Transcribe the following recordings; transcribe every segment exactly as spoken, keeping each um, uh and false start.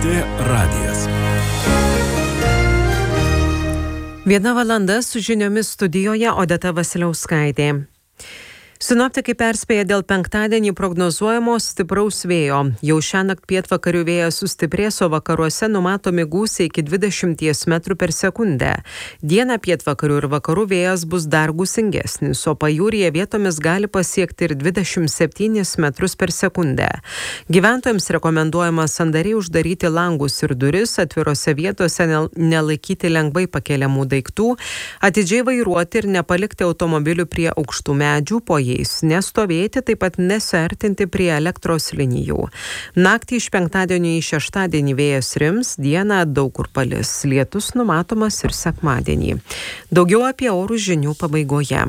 T radijas. Viena valanda su žiniomis studijoje Odeta Vasiliauskaitė. Sinoptikai perspėja dėl penktadienį prognozuojamo stipraus vėjo. Jau šiąnakt pietvakarių vėjas sustiprės, o vakaruose numatomi gūsiai iki dvidešimties metrų per sekundę. Dieną pietvakarių ir vakarų vėjas bus dar gūsingesnis, o pajūryje vietomis gali pasiekti ir dvidešimt septynis metrus per sekundę. Gyventojams rekomenduojama sandariai uždaryti langus ir duris, atvirose vietose nelaikyti lengvai pakeliamų daiktų, atidžiai vairuoti ir nepalikti automobilių prie aukštų medžių, po nestovėti, taip pat nesiartinti prie elektros linijų. Naktį iš penktadienio į šeštadienį vėjas rims, dieną daug kur palis. Lietus numatomas ir sekmadienį. Daugiau apie orų žinių pabaigoje.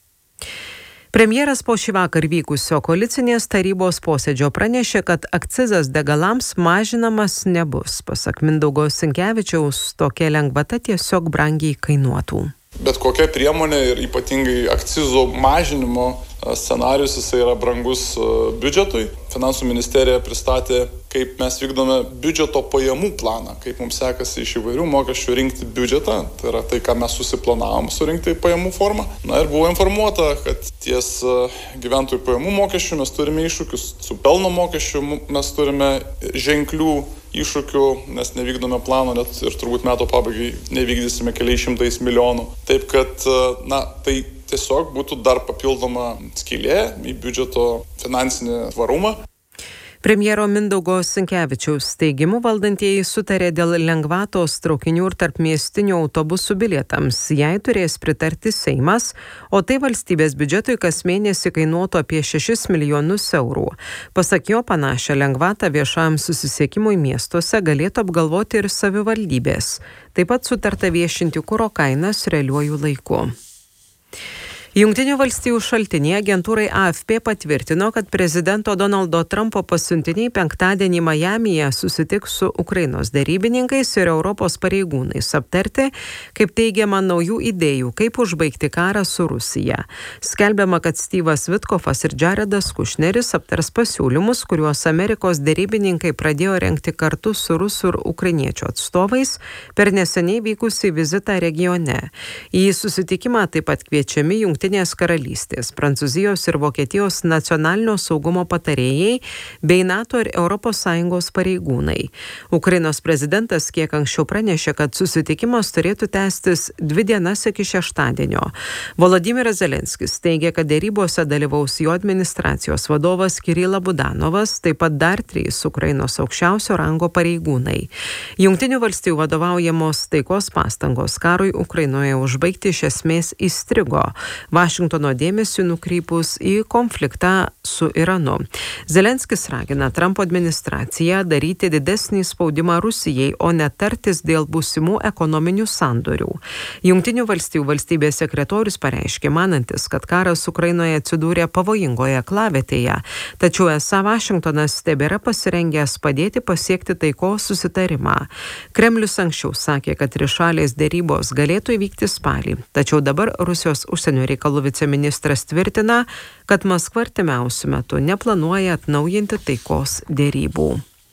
Premjeras po šįvakar vykusio koalicinės tarybos posėdžio pranešė, kad akcizas degalams mažinamas nebus. Pasak Mindaugo Sinkevičiaus, tokia lengvata tiesiog brangiai kainuotų. Bet kokia priemonė ir ypatingai akcizų mažinimo scenarius jisai yra brangus biudžetui. Finansų ministerija pristatė, kaip mes vykdome biudžeto pajamų planą, kaip mums sekasi iš įvairių mokesčių rinkti biudžetą. Tai yra tai, ką mes susiplanavom surinkti pajamų formą. Na ir buvo informuota, kad ties gyventojų pajamų mokesčių mes turime iššūkius. Su pelno mokesčiu mes turime ženklių iššūkių, nes nevykdome plano, net ir turbūt metų pabaigai nevykdysime keliais šimtais milijonų. Taip kad, na, tai tiesiog būtų dar papildoma skylė į biudžeto finansinį tvarumą. Premjero Mindaugo Sinkevičiaus teigimu valdantieji sutarė dėl lengvatos traukinių ir tarpmiestinių autobusų bilietams. Jai turės pritarti Seimas, o tai valstybės biudžetui kas mėnesį kainuotų apie šešis milijonus eurų. Pasak jo, panašią lengvatą viešajam susisiekimui miestuose galėtų apgalvoti ir savivaldybės. Taip pat sutarta viešinti kuro kainas realiuoju laiku. Jungtinių valstijų šaltiniai agentūrai A F P patvirtino, kad prezidento Donaldo Trumpo pasiuntiniai penktadienį Majamyje susitiks su Ukrainos derybininkais ir Europos pareigūnais aptarti, kaip teigiama, naujų idėjų, kaip užbaigti karą su Rusija. Skelbiama, kad Steve'as Vitkofas ir Jaredas Kušneris aptars pasiūlymus, kuriuos Amerikos derybininkai pradėjo rengti kartu su rusų ir ukrainiečių atstovais per neseniai vykusį vizitą regione. Į susitikimą taip pat kviečiami Jungtinių Jungtinės karalystės, Prancūzijos ir Vokietijos nacionalinio saugumo patarėjai bei NATO ir Europos Sąjungos pareigūnai. Ukrainos prezidentas kiek anksčiau pranešė, kad susitikimas turėtų tęstis dvi dienas iki šeštadienio. Volodymyras Zelenskis teigia, kad dėrybose dalyvaus jo administracijos vadovas Kirilas Budanovas, taip pat dar trys Ukrainos aukščiausio rango pareigūnai. Jungtinių valstijų vadovaujamos taikos pastangos karui Ukrainoje užbaigti iš esmės įstrigo, Vašingtono dėmesį nukreipus į konfliktą su Iranu. Zelenskis ragina Trumpo administraciją daryti didesnį spaudimą Rusijai, o ne tartis dėl būsimų ekonominių sandorių. Jungtinių valstijų valstybės sekretorius pareiškė, manantis, kad karas Ukrainoje atsidūrė pavojingoje aklavietėje, tačiau esą Vašingtonas tebėra pasirengęs padėti pasiekti taikos susitarimą. Kremlius anksčiau sakė, kad trišalės dėrybos galėtų įvykti spalį, tačiau dabar Rusijos užsienio reikalų viceministras tvirtina, kad Maskva artimiausiu metu neplanuoja atnaujinti taikos dėrybų.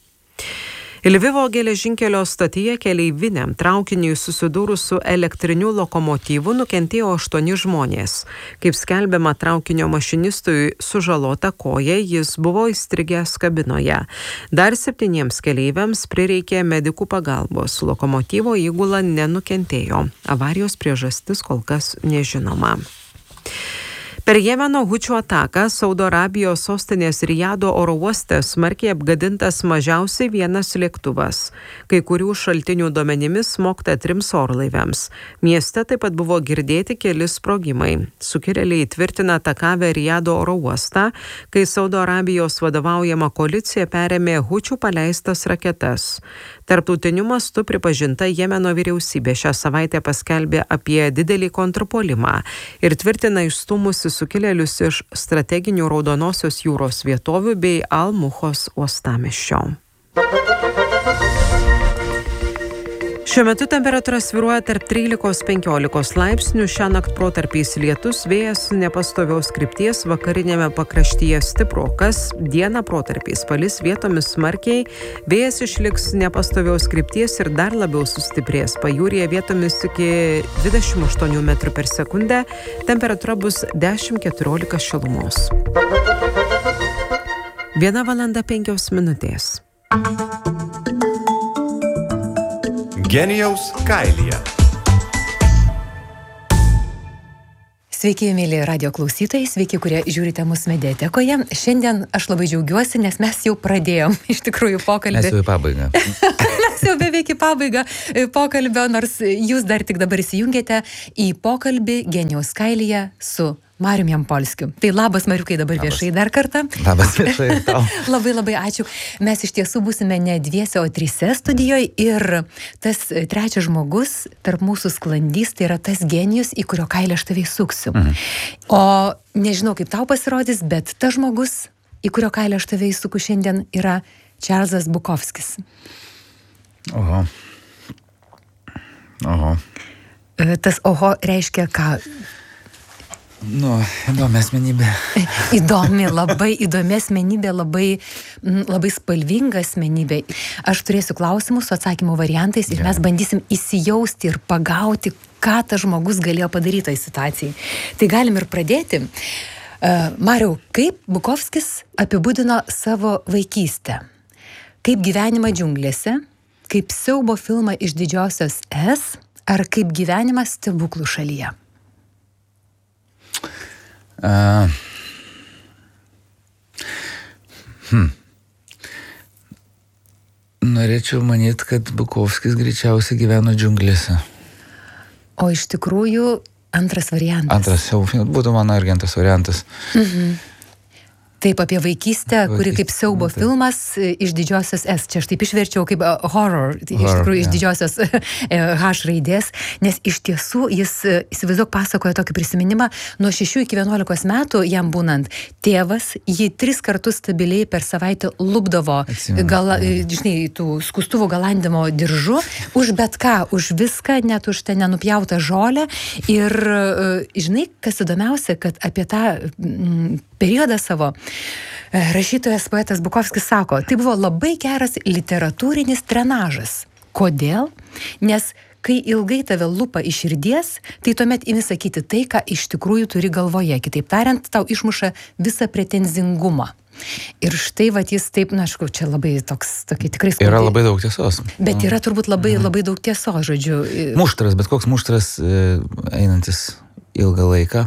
Lvivo geležinkelio stotyje keleiviniam traukiniui susidūrus su elektriniu lokomotyvu nukentėjo aštuoni žmonės. Kaip skelbiama, traukinio mašinistui sužalota koja, jis buvo įstrigęs kabinoje. Dar septyniems keleiviams prireikė medikų pagalbos. Lokomotyvo įgula nenukentėjo. Avarijos priežastis kol kas nežinoma. Per Jemeno hučių ataką Saudo Arabijos sostinės Rijado oro uoste smarkiai apgadintas mažiausiai vienas lėktuvas. Kai kurių šaltinių duomenimis smogta trims orlaiviams. Mieste taip pat buvo girdėti keli sprogimai. Sukilėliai tvirtina atakavę Rijado oro uostą, kai Saudo Arabijos vadovaujama koalicija perėmė hučių paleistas raketas. Tarptautiniu mastu pripažinta Jemeno vyriausybė šią savaitę paskelbė apie didelį kontrpuolimą ir tvirtina išstūmusi sukilėlius iš strateginių Raudonosios jūros vietovių bei Al-Muhos uostamiesčio. Šiuo metu temperatūra svyruoja tarp trylikos penkiolikos laipsnių, šiąnakt protarpiais lietus, vėjas nepastovios krypties, vakarinėme pakraštyje stiprokas, dieną protarpiais palis vietomis smarkiai, vėjas išliks nepastovios krypties ir dar labiau sustiprės, pajūryje vietomis iki dvidešimt aštuonių metrų per sekundę, temperatūra bus dešimt keturiolika šilumos. Viena valanda penkios minutės. Genijaus kailyje. Sveiki, mėly radio klausytojai, sveiki, kurie žiūrite mus mediatekoje. Šiandien aš labai džiaugiuosi, nes mes jau pradėjom iš tikrųjų pokalbį. Mes jau į pabaigą. Mes jau beveik į pabaigą pokalbio, nors jūs dar tik dabar įsijungėte į pokalbį Genijaus kailyje su Marium Jampolskiu. Tai labas, Mariukai, dabar labas. Viešai dar kartą. Labas viešai tau. Labai labai ačiū. Mes iš tiesų būsime ne dviese, o trise studijoje ir tas trečias žmogus tarp mūsų sklandys, tai yra tas genijus, į kurio kailį aš tave įsuksiu. Mhm. O nežinau, kaip tau pasirodys, bet tas žmogus, į kurio kailį aš tave įsuku šiandien, yra Čarlzas Bukovskis. Oho. Oho. Tas oho reiškia ką? Nu, įdomi asmenybė. Įdomi, labai įdomi asmenybė, labai, labai spalvinga asmenybė. Aš turėsiu klausimus su atsakymų variantais ir mes bandysim įsijausti ir pagauti, ką tas žmogus galėjo padaryti tai situacijai. Tai galim ir pradėti. Mariau, kaip Bukovskis apibūdino savo vaikystę? Kaip gyvenimą džiunglėse? Kaip siaubo filmą iš Didžiosios S? Ar kaip gyvenimą stebuklų šalyje? Uh, hmm. Norėčiau manyti, kad Bukovskis greičiausiai gyveno džiunglėse. O iš tikrųjų antras variantas. Antras, jau būtų mano irgi antras variantas. Mhm. Taip, apie vaikystę, kuri kaip siaubo taip. filmas iš Didžiosios S. Čia aš taip išverčiau kaip horror, iš Horror, tikrųjų iš yeah. Didžiosios H raidės, nes iš tiesų jis, įsivaizduok, pasakoja tokį prisiminimą, nuo šešių iki vienuolikos metų jam būnant, tėvas jį tris kartus stabiliai per savaitę lupdavo, gala, žinai, tų skustuvų galandimo diržu, už bet ką, už viską, net už tą nenupjautą žolę. Ir žinai, kas įdomiausia, kad apie tą mm, periodą savo rašytojas poetas Bukovskis sako, tai buvo labai geras literatūrinis trenažas. Kodėl? Nes kai ilgai tave lupa iš širdies, tai tuomet imi sakyti tai, ką iš tikrųjų turi galvoje. Kitaip tariant, tau išmuša visą pretenzingumą. Ir štai, vat jis taip, na, aišku, čia labai toks, tokia tikrai skaudžiai. Yra labai daug tiesos. Bet yra turbūt labai, labai daug tiesos, žodžiu. Muštras, bet koks muštras einantis ilgą laiką.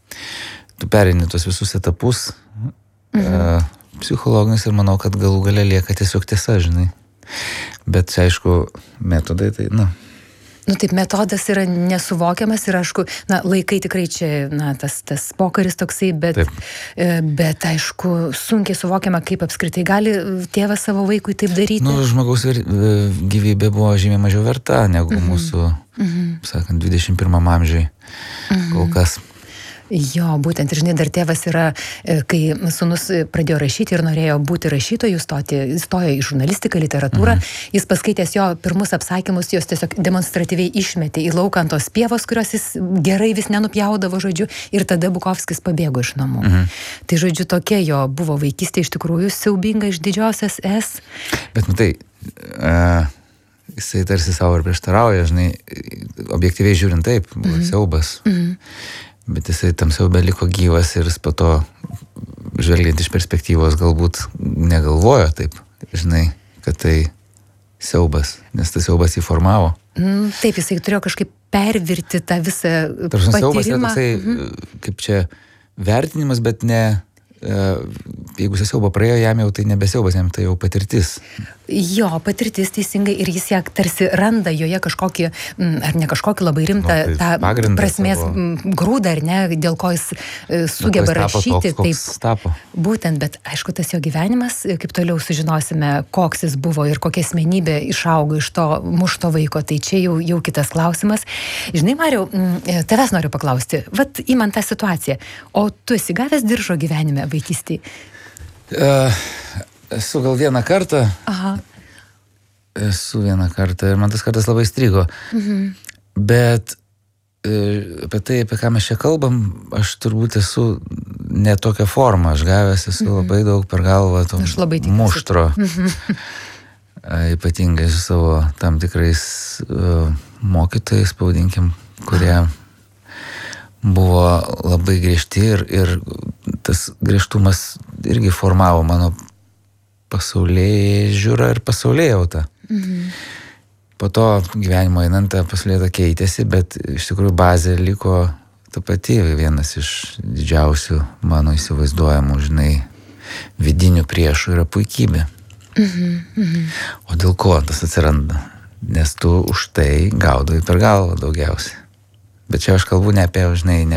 Tu perini tuos visus etapus mhm. e, psichologinis ir manau, kad galų gale lieka tiesiog tiesa, žinai. Bet čia, aišku, metodai, tai, na. Nu taip, metodas yra nesuvokiamas ir, aišku, na, laikai tikrai čia, na, tas, tas pokaris toksai, bet, e, bet, aišku, sunkiai suvokiama, kaip apskritai gali tėvas savo vaikui taip daryti. Nu, žmogaus ver, gyvybė buvo žymiai mažiau verta negu mhm. mūsų, mhm. sakant, dvidešimt pirmam amžiui mhm. kol kas. Jo, būtent, ir žinai, dar tėvas yra, kai sūnus pradėjo rašyti ir norėjo būti rašytoju, stoti, stojo į žurnalistiką, literatūrą, mhm. jis paskaitęs jo pirmus apsakymus, jos tiesiog demonstratyviai išmetė į lauką ant tos pievos, kurios jis gerai vis nenupjaudavo, žodžiu, ir tada Bukovskis pabėgo iš namų. Mhm. Tai, žodžiu, tokia jo buvo vaikystė iš tikrųjų siaubinga iš Didžiosios S. Bet, matai, uh, jisai tarsi savo ir prieštarauja, žinai, objektyviai žiūrint taip, buvo mhm. siaubas. Mhm. Bet jisai tam siaube liko gyvas ir jis po to, žvelgiant iš perspektyvos, galbūt negalvojo taip, žinai, kad tai siaubas, nes tas siaubas jį formavo. Mm, taip, jisai turėjo kažkaip pervirti tą visą Tarsi patyrimą. Siaubas yra toksai, mhm. kaip čia, vertinimas, bet ne, jeigu jis siaubą praėjo, jam jau tai nebesiaubas, jam tai jau patirtis. Jo, patirtis teisingai ir jis ją tarsi randa joje kažkokį, ar ne kažkokį labai rimtą no, tą prasmės savo... grūdą, ar ne, dėl ko jis sugeba rašyti. Toks, taip, tapo. Būtent, bet aišku, tas jo gyvenimas, kaip toliau sužinosime, koks jis buvo ir kokia asmenybė išaugo iš to mušto vaiko, tai čia jau, jau kitas klausimas. Žinai, Mariau, tavęs noriu paklausti, vat įman tą situaciją, o tu esi gavęs diržo gyvenime vaikystėje? Uh, esu gal vieną kartą. Aha. esu vieną kartą ir man tas kartas labai strigo. Mhm. Bet apie tai, apie ką mes čia kalbam, aš turbūt esu ne tokia forma, aš gavęs esu mhm. labai daug per galvą to muštro. Mhm. Ypatingai su savo tam tikrais uh, mokytojais, pavadinkim, kurie buvo labai griežti ir, ir tas griežtumas irgi formavo mano pasaulėžiūrą ir pasaulėjautą. Mhm. Po to gyvenimo einant ta pasaulėta keitėsi, bet iš tikrųjų bazė liko ta pati, vienas iš didžiausių mano įsivaizduojamų, žinai, vidinių priešų yra puikybė. Mhm. Mhm. O dėl ko tas atsiranda? Nes tu už tai gaudai per galvą daugiausiai. Bet čia aš kalbu ne apie, žinai, ne